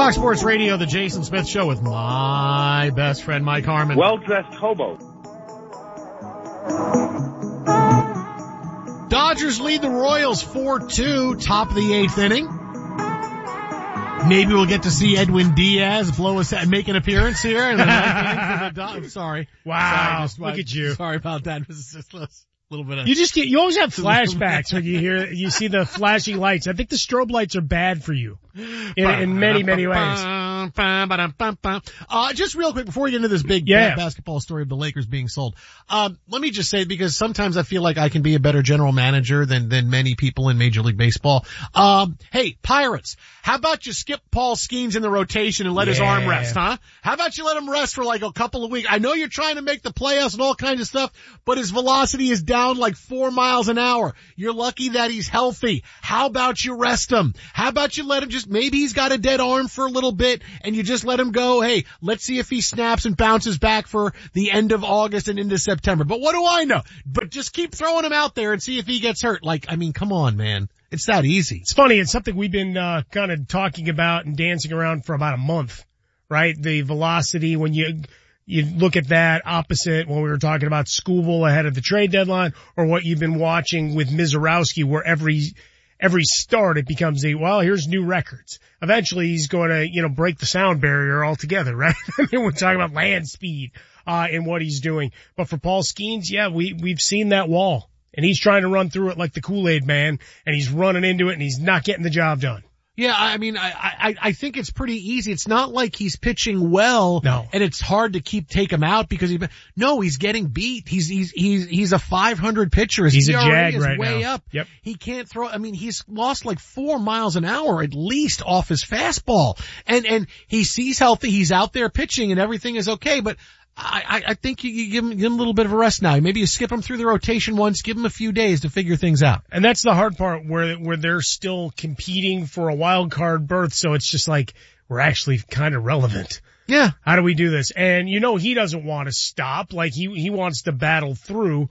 Fox Sports Radio, the Jason Smith Show with my best friend, Mike Harmon. Well-dressed hobo. Dodgers lead the Royals 4-2, top of the 8th inning. Maybe we'll get to see Edwin Diaz make an appearance here. I'm sorry. Wow. Look at you. Sorry about that. It was just a little bit of... You always have flashbacks when you see the flashing lights. I think the strobe lights are bad for you in many, many ways. Just real quick before we get into this big basketball story of the Lakers being sold, let me just say, because sometimes I feel like I can be a better general manager than many people in Major League Baseball. Hey, Pirates, how about you skip Paul Skeens in the rotation and let his arm rest, huh? How about you let him rest for like a couple of weeks? I know you're trying to make the playoffs and all kinds of stuff, but his velocity is down like 4 miles an hour. You're lucky that he's healthy. How about you rest him? How about you let him maybe he's got a dead arm for a little bit and you just let him go. Hey, let's see if he snaps and bounces back for the end of August and into September. But what do I know? But just keep throwing him out there and see if he gets hurt. Come on, man. It's that easy. It's funny. It's something we've been kind of talking about and dancing around for about a month, right? The velocity, when you look at that opposite when we were talking about Skubal ahead of the trade deadline, or what you've been watching with Mizorowski, where every start it becomes here's new records. Eventually he's going to, break the sound barrier altogether, right? I mean, we're talking about land speed, in what he's doing. But for Paul Skeens, we've seen that wall, and he's trying to run through it like the Kool-Aid man, and he's running into it and he's not getting the job done. Yeah, I mean, I think it's pretty easy. It's not like he's pitching well. No. And it's hard to take him out because he's getting beat. He's a 500 pitcher. He's a jag right way now. Up. Yep. He can't throw. I mean, he's lost like 4 miles an hour at least off his fastball. And he sees healthy. He's out there pitching and everything is okay. But I think you give him a little bit of a rest now. Maybe you skip him through the rotation once, give him a few days to figure things out. And that's the hard part where they're still competing for a wild card berth. So it's just like, we're actually kind of relevant. Yeah. How do we do this? And he doesn't want to stop. Like he wants to battle through.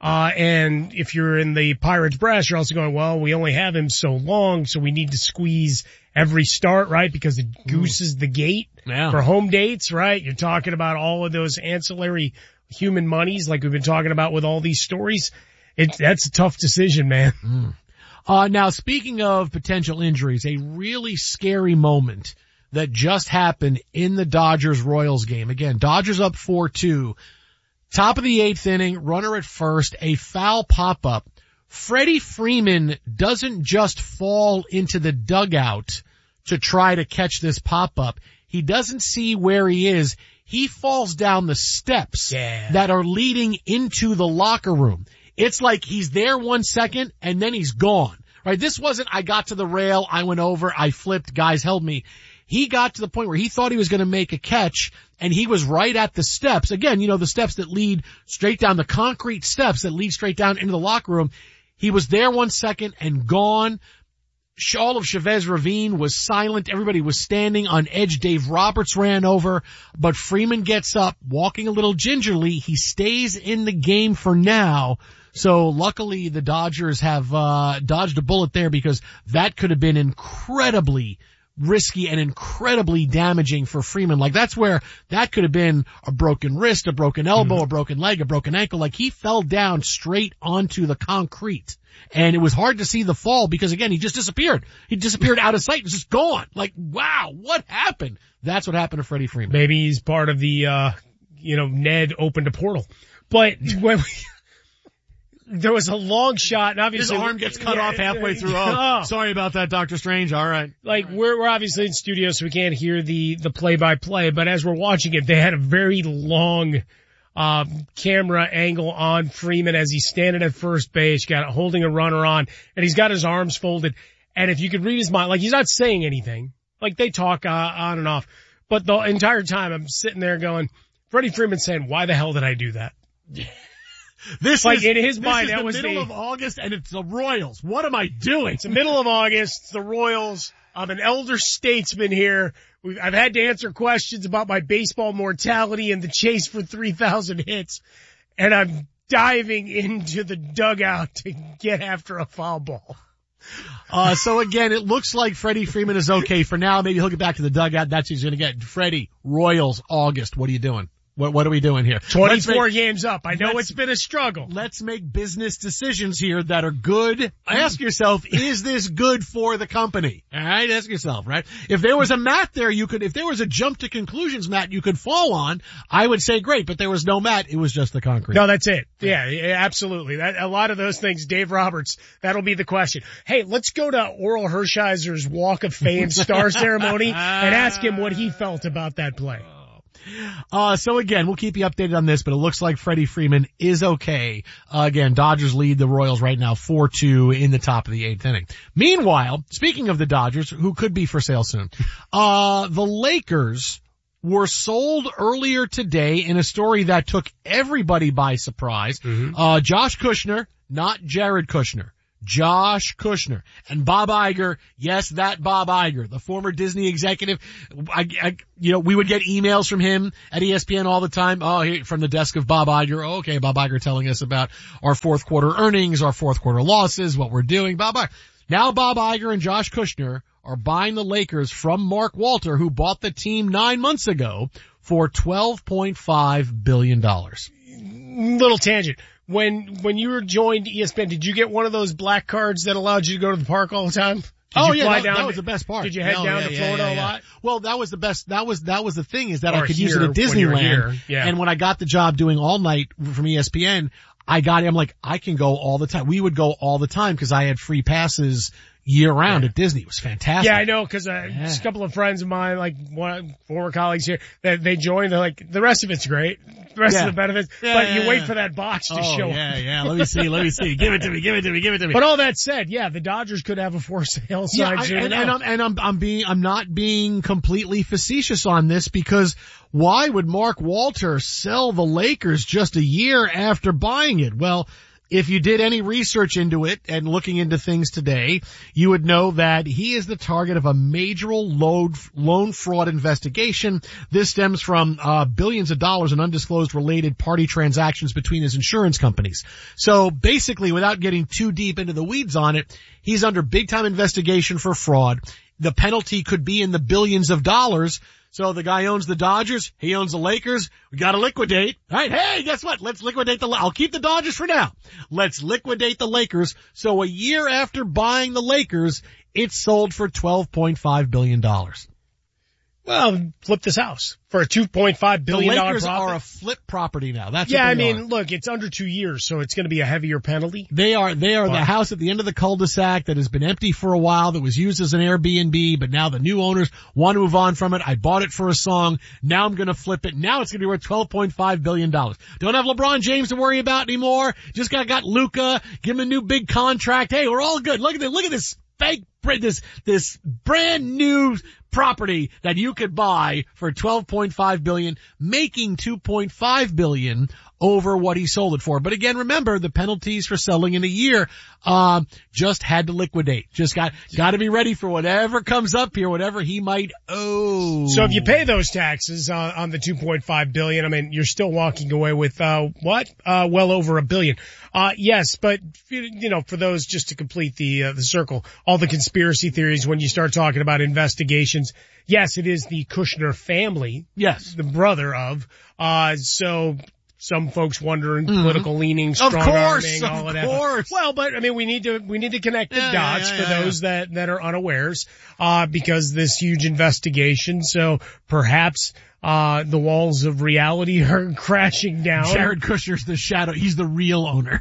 And if you're in the Pirates brass, you're also going, well, we only have him so long, so we need to squeeze every start, right? Because it gooses the gate for home dates, right? You're talking about all of those ancillary human monies like we've been talking about with all these stories. That's a tough decision, man. Now speaking of potential injuries, a really scary moment that just happened in the Dodgers-Royals game. Again, Dodgers up 4-2. Top of the 8th inning, runner at first, a foul pop-up. Freddie Freeman doesn't just fall into the dugout to try to catch this pop-up. He doesn't see where he is. He falls down the steps that are leading into the locker room. It's like he's there 1 second and then he's gone. Right? This wasn't, I got to the rail, I went over, I flipped, guys held me. He got to the point where he thought he was going to make a catch, and he was right at the steps. Again, the steps that lead straight down, the concrete steps that lead straight down into the locker room. He was there 1 second and gone. All of Chavez Ravine was silent. Everybody was standing on edge. Dave Roberts ran over, but Freeman gets up, walking a little gingerly. He stays in the game for now. So luckily the Dodgers have dodged a bullet there, because that could have been incredibly risky and incredibly damaging for Freeman. Like, that's where that could have been a broken wrist, a broken elbow, a broken leg, a broken ankle. Like, he fell down straight onto the concrete. And it was hard to see the fall because, again, he just disappeared. He disappeared out of sight. It's just gone. Like, wow, what happened? That's what happened to Freddie Freeman. Maybe he's part of the, Ned opened a portal. But when there was a long shot, and obviously his arm gets cut off halfway through. Oh, sorry about that, Dr. Strange. All right. Like, we're obviously in studio, so we can't hear the play-by-play, but as we're watching it, they had a very long camera angle on Freeman as he's standing at first base, holding a runner on, and he's got his arms folded. And if you could read his mind, like, he's not saying anything. Like, they talk on and off. But the entire time I'm sitting there going, Freddie Freeman saying, why the hell did I do that? This like is, in his mind, that was the middle of August, and it's the Royals. What am I doing? It's the middle of August. It's the Royals. I'm an elder statesman here. I've had to answer questions about my baseball mortality and the chase for 3,000 hits, and I'm diving into the dugout to get after a foul ball. So again, it looks like Freddie Freeman is okay for now. Maybe he'll get back to the dugout. That's what he's going to get. Freddie, Royals, August. What are you doing? What are we doing here? 24 games up. I know it's been a struggle. Let's make business decisions here that are good. Ask yourself, is this good for the company? All right, ask yourself, right? If there was a mat there, if there was a jump to conclusions mat you could fall on, I would say great, but there was no mat. It was just the concrete. No, that's it. Yeah, absolutely. A lot of those things, Dave Roberts, that'll be the question. Hey, let's go to Oral Hershiser's Walk of Fame star ceremony and ask him what he felt about that play. So again, we'll keep you updated on this, but it looks like Freddie Freeman is okay. Again, Dodgers lead the Royals right now 4-2 in the top of the 8th inning. Meanwhile, speaking of the Dodgers, who could be for sale soon, the Lakers were sold earlier today in a story that took everybody by surprise. Mm-hmm. Josh Kushner, not Jared Kushner. Josh Kushner and Bob Iger. Yes, that Bob Iger, the former Disney executive. We would get emails from him at ESPN all the time. From the desk of Bob Iger. Oh, okay, Bob Iger telling us about our fourth quarter earnings, our fourth quarter losses, what we're doing. Bob Iger. Now Bob Iger and Josh Kushner are buying the Lakers from Mark Walter, who bought the team 9 months ago for $12.5 billion. Little tangent. When you were joined ESPN, did you get one of those black cards that allowed you to go to the park all the time? That was the best part. Did you head down to Florida a lot? Well, that was the best. That was the thing is that I could use it at Disneyland. And when I got the job doing all night from ESPN, I'm like, I can go all the time. We would go all the time because I had free passes year round at Disney. It was fantastic. Yeah, I know, because just a couple of friends of mine, like former colleagues here, that they joined. They're like, the rest of it's great, the rest of the benefits, but you wait for that box to show up. Yeah. Let me see. Give it to me. But all that said, the Dodgers could have a for sale sign soon. I'm not being completely facetious on this, because why would Mark Walter sell the Lakers just a year after buying it? Well, if you did any research into it and looking into things today, you would know that he is the target of a major loan fraud investigation. This stems from billions of dollars in undisclosed related party transactions between his insurance companies. So basically, without getting too deep into the weeds on it, he's under big time investigation for fraud. The penalty could be in the billions of dollars. So the guy owns the Dodgers. He owns the Lakers. We got to liquidate. All right. Hey, guess what? Let's liquidate I'll keep the Dodgers for now. Let's liquidate the Lakers. So a year after buying the Lakers, it's sold for $12.5 billion. Well, flip this house for a $2.5 billion The Lakers profit. are a flip property now. That's what they I mean, look, it's under 2 years, so it's going to be a heavier penalty. They are the house at the end of the cul-de-sac that has been empty for a while, that was used as an Airbnb, but now the new owners want to move on from it. I bought it for a song. Now I'm going to flip it. Now it's going to be worth $12.5 billion. Don't have LeBron James to worry about anymore. Just got Luka. Give him a new big contract. Hey, we're all good. Look at this fake, this brand new property that you could buy for $12.5 billion, making $2.5 billion over what he sold it for. But again, remember, the penalties for selling in a year, just had to liquidate. Just got to be ready for whatever comes up here, whatever he might owe. So if you pay those taxes on the $2.5 billion, I mean, you're still walking away with, well over $1 billion. Yes, but, for those, just to complete the circle, all the conspiracy theories when you start talking about investigations, yes, it is the Kushner family. Yes. The brother of, so some folks wondering political leanings, strong arming, all of that. Of course. Well, but I mean, we need to connect the dots for those that are unawares, because this huge investigation. So perhaps, the walls of reality are crashing down. Jared Kushner's the shadow. He's the real owner.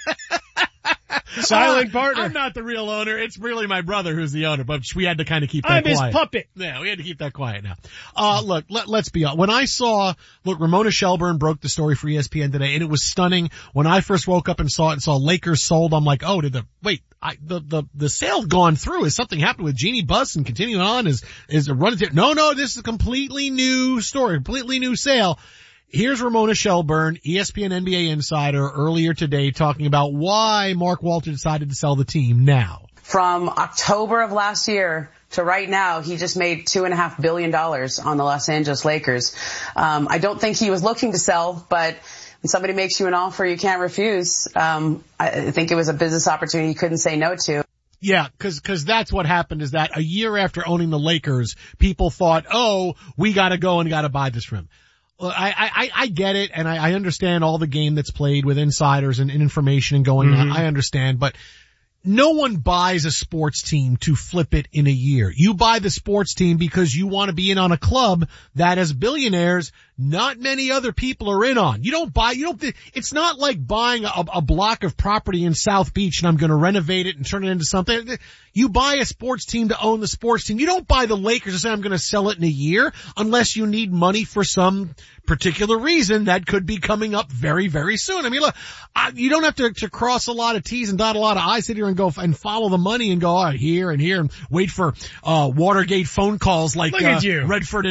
Silent partner. I'm not the real owner. It's really my brother who's the owner, but we had to kind of keep that quiet. I'm his puppet. Yeah, we had to keep that quiet now. Look, let's be honest. When I Ramona Shelburne broke the story for ESPN today, and it was stunning. When I first woke up and saw Lakers sold, I'm like, oh, the sale gone through? Has something happened with Jeannie Buss and continuing on? Is it running? No, this is a completely new story, completely new sale. Here's Ramona Shelburne, ESPN NBA insider, earlier today talking about why Mark Walter decided to sell the team now. From October of last year to right now, he just made $2.5 billion on the Los Angeles Lakers. I don't think he was looking to sell, but when somebody makes you an offer you can't refuse, I think it was a business opportunity he couldn't say no to. Yeah, cause that's what happened, is that a year after owning the Lakers, people thought, oh, we gotta go and gotta buy this from him. Well, I get it, and I understand all the game that's played with insiders and information and going on. I understand, but no one buys a sports team to flip it in a year. You buy the sports team because you want to be in on a club that, as billionaires, not many other people are in on. It's not like buying a block of property in South Beach and I'm going to renovate it and turn it into something. You buy a sports team to own the sports team. You don't buy the Lakers and say, I'm going to sell it in a year, unless you need money for some particular reason that could be coming up very, very soon. I mean, look, you don't have to cross a lot of T's and dot a lot of I's, sit here and go and follow the money and go, all right, here and here, and wait for Watergate phone calls like Redford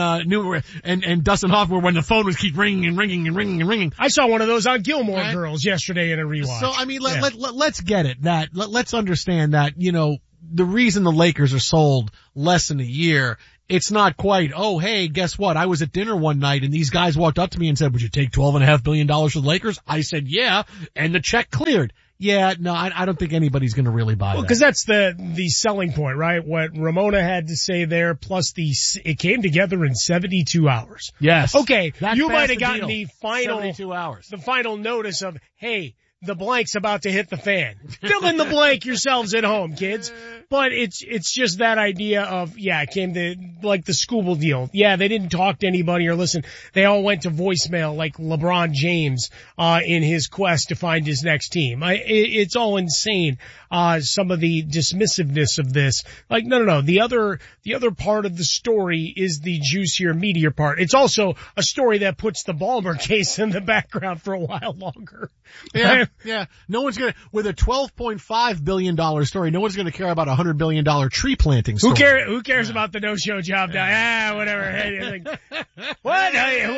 and Dustin Hoffman, when the phone would keep ringing and ringing and ringing and ringing. I saw one of those on Gilmore Girls yesterday in a rewatch. So I mean, let's get it. Let's understand that, the reason the Lakers are sold less than a year, it's not quite, oh, hey, guess what? I was at dinner one night and these guys walked up to me and said, would you take $12.5 billion for the Lakers? I said, yeah, and the check cleared. Yeah, no, I don't think anybody's going to really buy that. Because that's the selling point, right? What Ramona had to say there, plus it came together in 72 hours. Yes. Okay, you might have gotten the final 72 hours. The final notice of, hey, the blank's about to hit the fan. Fill in the blank yourselves at home, kids. But it's just that idea of, it came to, like, the Scooble deal. Yeah, they didn't talk to anybody or listen. They all went to voicemail like LeBron James, in his quest to find his next team. It's all insane. Some of the dismissiveness of this. Like, no. The other part of the story is the juicier, meatier part. It's also a story that puts the Ballmer case in the background for a while longer. Yeah, yeah. No one's with a $12.5 billion story, no one's gonna care about a $100 billion tree planting story. Who cares about the no-show job now? Whatever. Hey, what?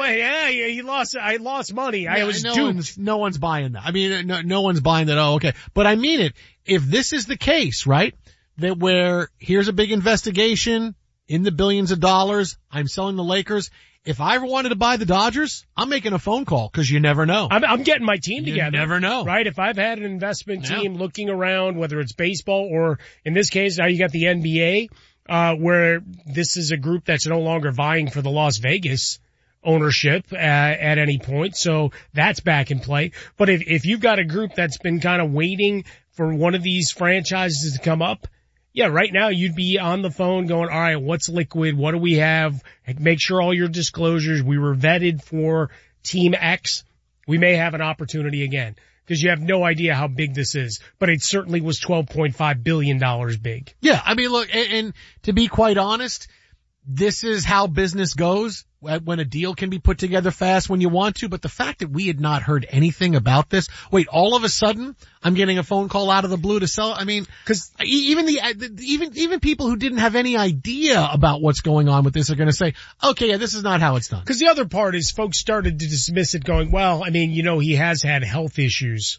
I lost money. I was duped. No one's buying that. I mean, no one's buying that. Oh, okay. But I mean it. If this is the case, right, that where here's a big investigation in the billions of dollars, I'm selling the Lakers. If I ever wanted to buy the Dodgers, I'm making a phone call, because you never know. I'm getting my team together. You never know. Right? If I've had an investment team looking around, whether it's baseball or, in this case, now you got the NBA, where this is a group that's no longer vying for the Las Vegas ownership at any point. So that's back in play. But if you've got a group that's been kind of waiting for one of these franchises to come up, yeah, right now you'd be on the phone going, all right, what's liquid? What do we have? Make sure all your disclosures. We were vetted for Team X. We may have an opportunity again, because you have no idea how big this is, but it certainly was $12.5 billion big. Yeah. I mean, look, and to be quite honest, this is how business goes, when a deal can be put together fast when you want to. But the fact that we had not heard anything about this, all of a sudden I'm getting a phone call out of the blue to sell. I mean, cause even people who didn't have any idea about what's going on with this are going to say, okay, yeah, this is not how it's done. Cause the other part is folks started to dismiss it going, well, I mean, he has had health issues.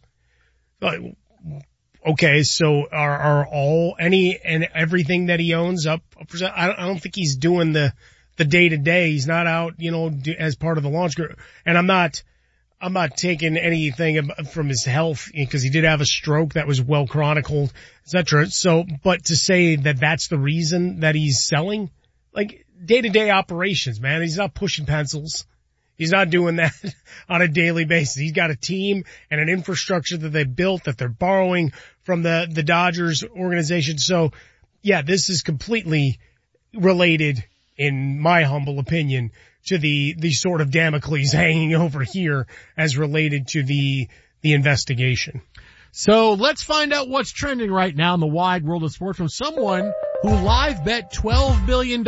Okay, so are any and everything that he owns up? I don't think he's doing the day-to-day. He's not out, as part of the launch group. And I'm not taking anything from his health, because he did have a stroke that was well chronicled, etc. So, but to say that that's the reason that he's selling, like, day-to-day operations, man, he's not pushing pencils. He's not doing that on a daily basis. He's got a team and an infrastructure that they built, that they're borrowing from the Dodgers organization. So, yeah, this is completely related, in my humble opinion, to the sort of Damocles hanging over here as related to the investigation. So let's find out what's trending right now in the wide world of sports from someone who live bet $12 billion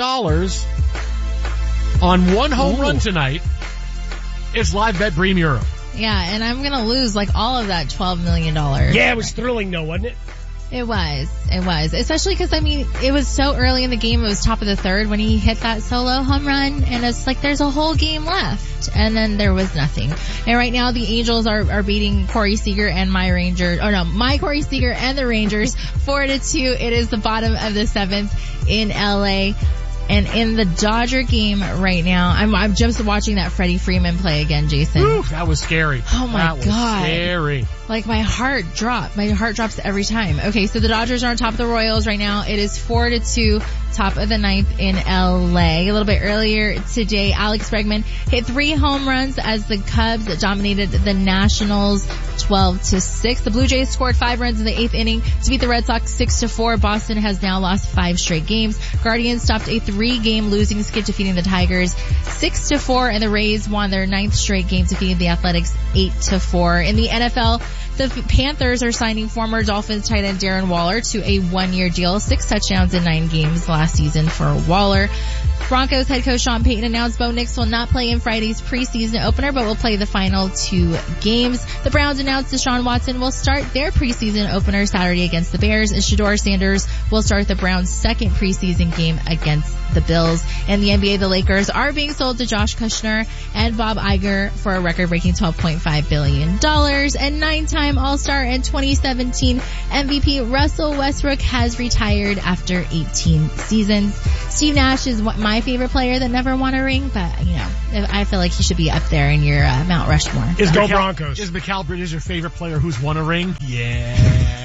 on one home run tonight. It's live bet Bree Muro. Yeah, and I'm going to lose all of that $12 million. Yeah, it was thrilling though, wasn't it? It was. Especially because, it was so early in the game. It was top of the third when he hit that solo home run, and it's like there's a whole game left. And then there was nothing. And right now the Angels are beating Corey Seager and my Corey Seager and the Rangers 4-2. It is the bottom of the seventh in LA. And in the Dodger game right now, I'm just watching that Freddie Freeman play again, Jason. Whew, that was scary. Oh my God. That was scary. Like my heart dropped. My heart drops every time. Okay, so the Dodgers are on top of the Royals right now. It is 4-2, top of the ninth in LA. A little bit earlier today, Alex Bregman hit 3 home runs as the Cubs dominated the Nationals 12-6. The Blue Jays scored 5 runs in the 8th inning to beat the Red Sox 6-4. Boston has now lost 5 straight games. Guardians stopped a 3-game losing skid, defeating the Tigers 6-4, and the Rays won their 9th straight game, defeating the Athletics 8-4. In the NFL, the Panthers are signing former Dolphins tight end Darren Waller to a 1-year deal, 6 touchdowns in 9 games last season for Waller. Broncos head coach Sean Payton announced Bo Nix will not play in Friday's preseason opener, but will play the final 2 games. The Browns announced Deshaun Watson will start their preseason opener Saturday against the Bears, and Shedeur Sanders will start the Browns' second preseason game against the Bills. In the NBA, the Lakers are being sold to Josh Kushner and Bob Iger for a record-breaking $12.5 billion. And 9-time All-Star and 2017 MVP Russell Westbrook has retired after 18 seasons. Steve Nash is my favorite player that never won a ring, but, I feel like he should be up there in your Mount Rushmore. Go Broncos. Is Mikal Bridges your favorite player who's won a ring? Yeah.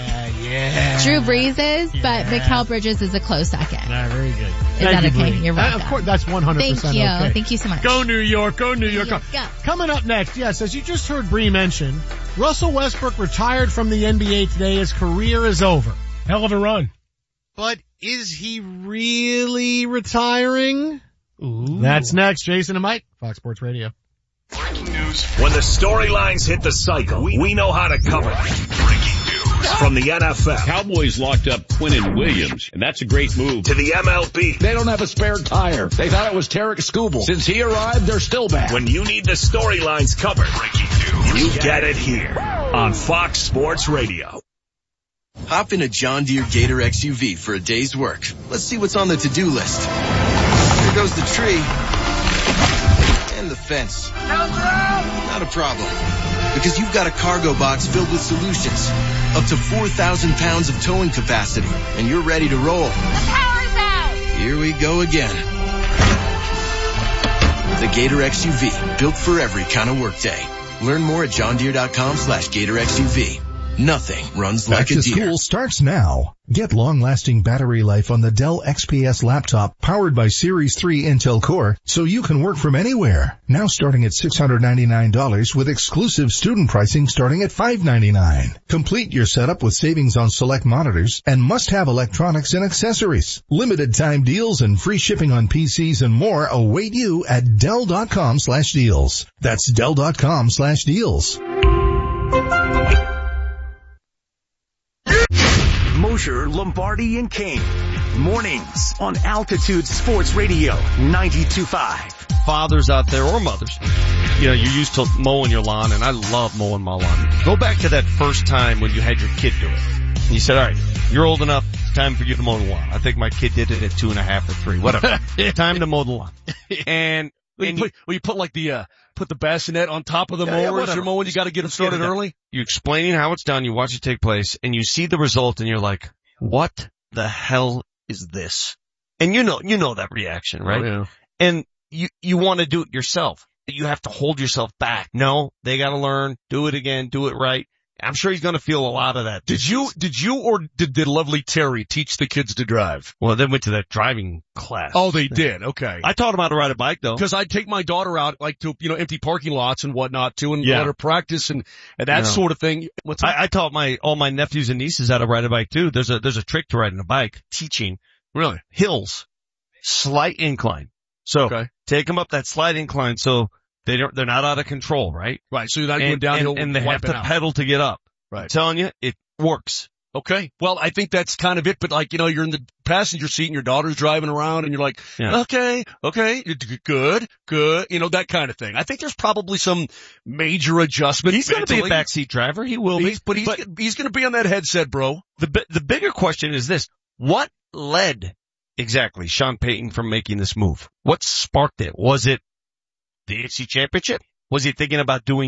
Drew Brees is, but Mikal Bridges is a close second. Very good. Is that okay? You're welcome. Of course, that's 100% Thank you. okay. Thank you so much. Go New York, go New York. Go. Coming up next, yes, as you just heard Bree mention, Russell Westbrook retired from the NBA today. His career is over. Hell of a run. But is he really retiring? Ooh. That's next. Jason and Mike, Fox Sports Radio. Breaking news. When the storylines hit the cycle, we know how to cover it. Breaking news from the NFL. Cowboys locked up Quinnen Williams, and that's a great move. To the MLB. They don't have a spare tire. They thought it was Tarek Skubal. Since he arrived, they're still bad. When you need the storylines covered, breaking news, you get it here on Fox Sports Radio. Hop in a John Deere Gator XUV for a day's work. Let's see what's on the to-do list. There goes the tree. And the fence. Not a problem. Because you've got a cargo box filled with solutions. Up to 4,000 pounds of towing capacity. And you're ready to roll. The power's out! Here we go again. The Gator XUV. Built for every kind of workday. Learn more at johndeere.com/Gator XUV. Nothing runs like a Back to deer. school starts now. Get long-lasting battery life on the Dell XPS laptop powered by Series 3 Intel Core so you can work from anywhere. Now starting at $699 with exclusive student pricing starting at $599. Complete your setup with savings on select monitors and must-have electronics and accessories. Limited time deals and free shipping on PCs and more await you at Dell.com/deals. That's Dell.com/deals. Mosher, Lombardi, and Kane. Mornings on Altitude Sports Radio 92.5. Fathers out there or mothers, you're used to mowing your lawn, and I love mowing my lawn. Go back to that first time when you had your kid do it. And you said, all right, you're old enough, it's time for you to mow the lawn. I think my kid did it at 2.5 or 3, whatever. Time to mow the lawn. And you put like put the bassinet on top of the mower as you're mowing, you gotta get them started early. You explaining how it's done, you watch it take place, and you see the result, and you're like, what the hell is this? And you know that reaction, right? Oh, yeah. And you want to do it yourself. You have to hold yourself back. No, they gotta learn, do it again, do it right. I'm sure he's gonna feel a lot of that. Did you or did lovely Terry teach the kids to drive? Well, they went to that driving class. Oh, they did. Okay. I taught them how to ride a bike though. Because I'd take my daughter out to, empty parking lots and whatnot too and let her practice and that sort of thing. I taught all my nephews and nieces how to ride a bike too. There's a trick to riding a bike, teaching. Really? Hills. Slight incline. So take them up that slight incline so they're not out of control, right? Right. So you're not going downhill and they have to pedal to get up. Right. I'm telling you, it works. Okay. Well, I think that's kind of it, but you're in the passenger seat and your daughter's driving around and you're like, okay, good, that kind of thing. I think there's probably some major adjustment. He's going to be a backseat driver. He will be. But he's going to be on that headset, bro. The bigger question is this. What led exactly Sean Payton from making this move? What sparked it? Was it the AFC Championship? Was he thinking about doing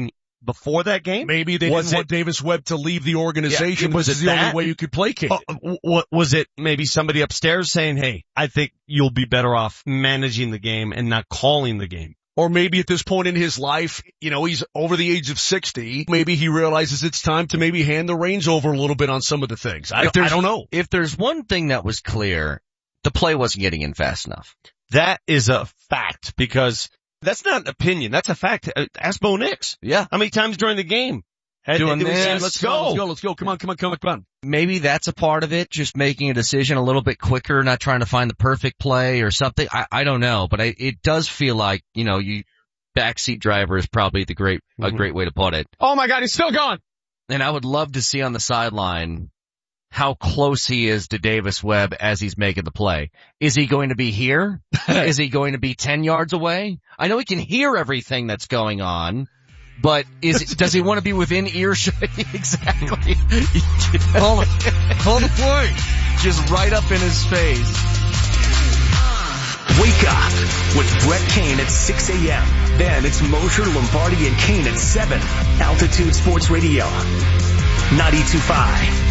before that game? Maybe they didn't want Davis Webb to leave the organization. Yeah, was this is the only way you could placate it. Was it maybe somebody upstairs saying, hey, I think you'll be better off managing the game and not calling the game? Or maybe at this point in his life, he's over the age of 60. Maybe he realizes it's time to maybe hand the reins over a little bit on some of the things. I don't know. If there's one thing that was clear, the play wasn't getting in fast enough. That is a fact, because that's not an opinion. That's a fact. Ask Bo Nix. Yeah. How many times during the game? Doing this. Let's go. Come on. Maybe that's a part of it, just making a decision a little bit quicker, not trying to find the perfect play or something. I don't know, but it does feel like, backseat driver is probably a great way to put it. Oh my God, he's still gone. And I would love to see on the sideline how close he is to Davis Webb as he's making the play. Is he going to be here? Is he going to be 10 yards away? I know he can hear everything that's going on, but does he want to be within earshot? Exactly. Call the play. Just right up in his face. Wake up with Brett Kane at 6 a.m. Then it's Mosher, Lombardi, and Kane at 7. Altitude Sports Radio. 92.5.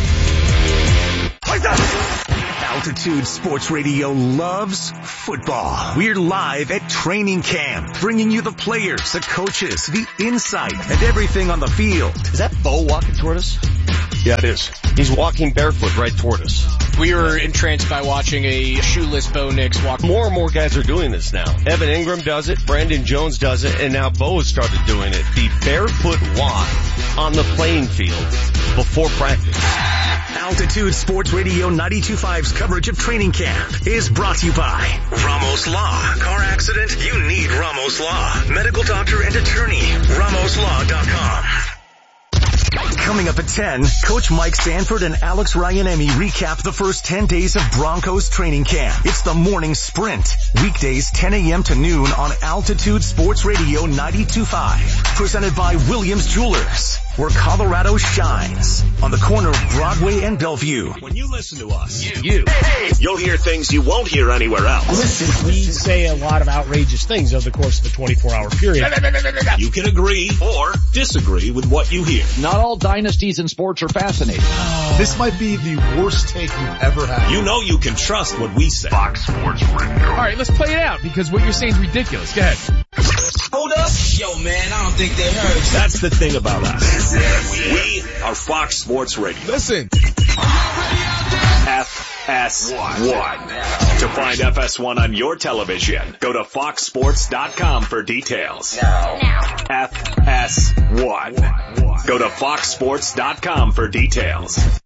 Altitude Sports Radio loves football. We're live at training camp, bringing you the players, the coaches, the insight, and everything on the field. Is that Bo walking toward us? Yeah, it is. He's walking barefoot right toward us. We were entranced by watching a shoeless Bo Nix walk. More and more guys are doing this now. Evan Ingram does it, Brandon Jones does it, and now Bo has started doing it. The barefoot walk on the playing field before practice. Altitude Sports Radio 92.5's coverage of training camp is brought to you by Ramos Law. Car accident? You need Ramos Law. Medical doctor and attorney. RamosLaw.com. Coming up at 10, Coach Mike Sanford and Alex Ryan-Emmy recap the first 10 days of Broncos training camp. It's the morning sprint. Weekdays 10 a.m. to noon on Altitude Sports Radio 92.5. Presented by Williams Jewelers, where Colorado shines. On the corner of Broadway and Bellevue. When you listen to us, you'll hear things you won't hear anywhere else. Listen, we say a lot of outrageous things over the course of a 24-hour period. You can agree or disagree with what you hear. Not all dynasties in sports are fascinating. This might be the worst take you've ever had. You know you can trust what we say. Fox Sports Radio. All right, let's play it out because what you're saying is ridiculous. Go ahead. Hold up. Yo, man, I don't think they heard you. That's the thing about us. We are Fox Sports Radio. Listen. FS1. To find FS1 on your television, go to foxsports.com for details. FS1. Go to foxsports.com for details.